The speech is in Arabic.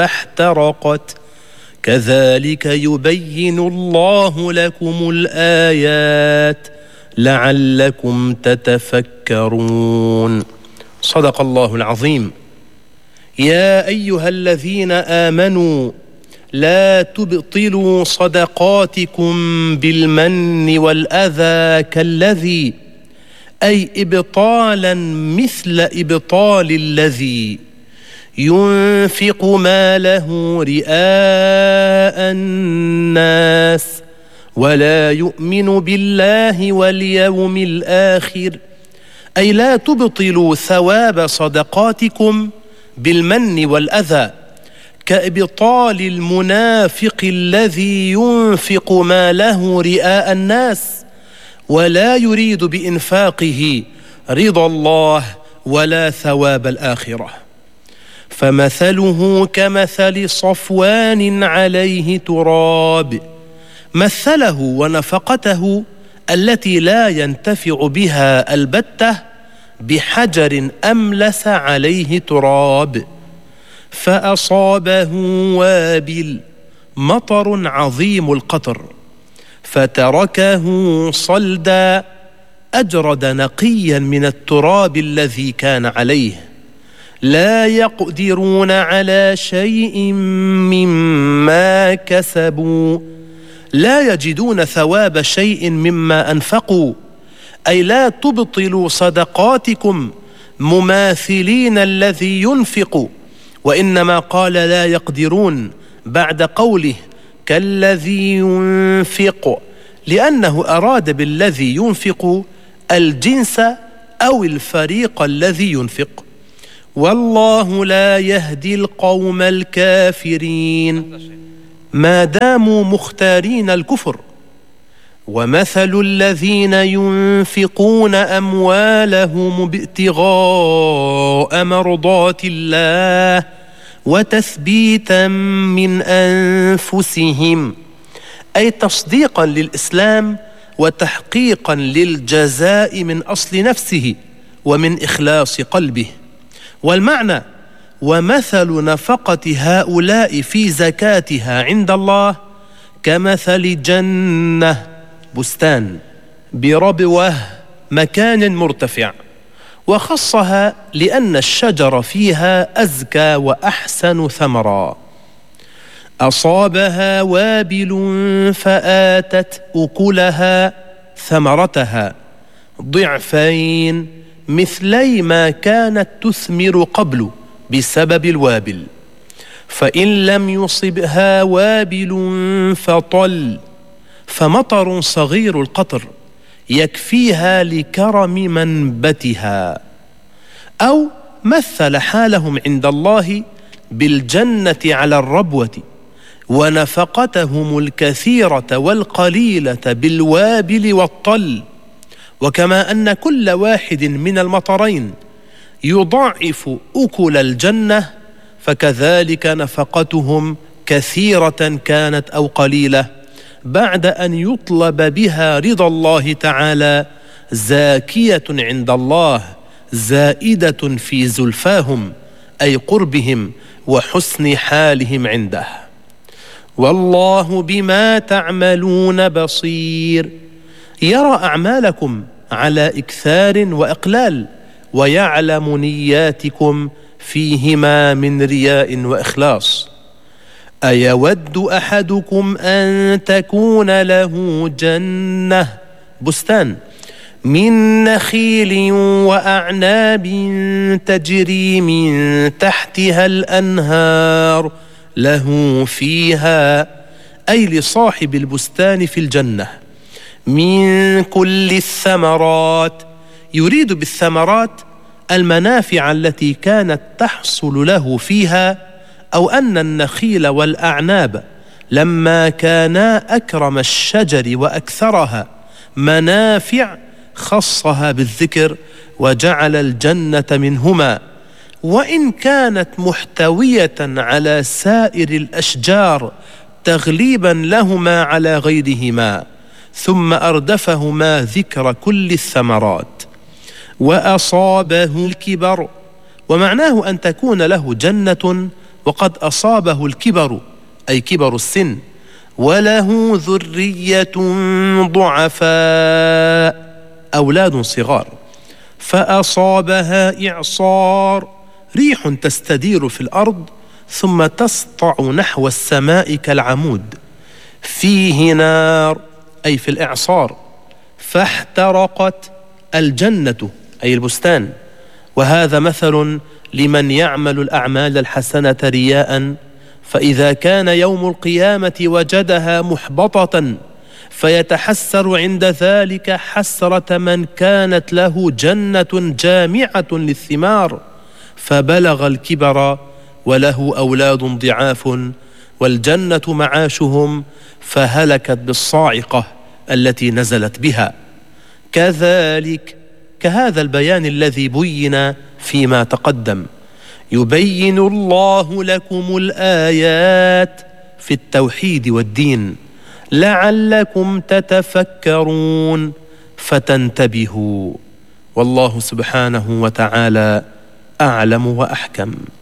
فاحترقت كذلك يبين الله لكم الآيات لعلكم تتفكرون. صدق الله العظيم. يا أيها الذين آمنوا لا تبطلوا صدقاتكم بالمن والأذى كالذي، أي إبطالا مثل إبطال الذي ينفق ماله رئاء الناس ولا يؤمن بالله واليوم الآخر، أي لا تبطلوا ثواب صدقاتكم بالمن والأذى كإبطال المنافق الذي ينفق ماله رئاء الناس ولا يريد بإنفاقه رضا الله ولا ثواب الآخرة. فمثله كمثل صفوان عليه تراب، مثله ونفقته التي لا ينتفع بها البتة بحجر أملس عليه تراب فأصابه وابل مطر عظيم القطر فتركه صلدا أجرد نقيا من التراب الذي كان عليه، لا يقدرون على شيء مما كسبوا، لا يجدون ثواب شيء مما أنفقوا، أي لا تبطلوا صدقاتكم مماثلين الذي ينفق، وإنما قال لا يقدرون بعد قوله كالذي ينفق، لأنه أراد بالذي ينفق الجنس أو الفريق الذي ينفق. والله لا يهدي القوم الكافرين ما داموا مختارين الكفر. ومثل الذين ينفقون أموالهم ابتغاء مرضات الله وتثبيتا من أنفسهم، أي تصديقا للإسلام وتحقيقا للجزاء من أصل نفسه ومن إخلاص قلبه. والمعنى ومثل نفقة هؤلاء في زكاتها عند الله كمثل جنة، بستان بربوة مكان مرتفع، وخصها لأن الشجر فيها أزكى وأحسن ثمرا، أصابها وابل فآتت أكلها ثمرتها ضعفين مثلي ما كانت تثمر قبل بسبب الوابل، فإن لم يصبها وابل فطل فمطر صغير القطر يكفيها لكرم منبتها. أو مثل حالهم عند الله بالجنة على الربوة، ونفقتهم الكثيرة والقليلة بالوابل والطل، وكما أن كل واحد من المطرين يضاعف أكل الجنة فكذلك نفقتهم كثيرة كانت أو قليلة بعد أن يطلب بها رضا الله تعالى زاكية عند الله زائدة في زلفاهم، أي قربهم وحسن حالهم عنده. والله بما تعملون بصير، يرى أعمالكم على إكثار وإقلال، ويعلم نياتكم فيهما من رياء وإخلاص. أيود أحدكم أن تكون له جنة، بستان من نخيل وأعناب تجري من تحتها الأنهار له فيها، أي لصاحب البستان في الجنة، من كل الثمرات، يريد بالثمرات المنافع التي كانت تحصل له فيها، أو أن النخيل والأعناب لما كانا أكرم الشجر وأكثرها منافع خصها بالذكر وجعل الجنة منهما، وإن كانت محتوية على سائر الأشجار تغليبا لهما على غيرهما، ثم أردفهما ذكر كل الثمرات. وأصابه الكبر، ومعناه أن تكون له جنة وقد أصابه الكبر أي كبر السن، وله ذرية ضعفاء أولاد صغار، فأصابها إعصار ريح تستدير في الأرض ثم تسطع نحو السماء كالعمود، فيه نار أي في الإعصار، فاحترقت الجنة أي البستان. وهذا مثل لمن يعمل الأعمال الحسنة رياء، فإذا كان يوم القيامة وجدها محبطة فيتحسر عند ذلك حسرة من كانت له جنة جامعة للثمار فبلغ الكبر وله أولاد ضعاف والجنة معاشهم فهلكت بالصاعقة التي نزلت بها. كذلك كهذا البيان الذي بين فيما تقدم يبين الله لكم الآيات في التوحيد والدين لعلكم تتفكرون فتنتبهوا، والله سبحانه وتعالى أعلم وأحكم.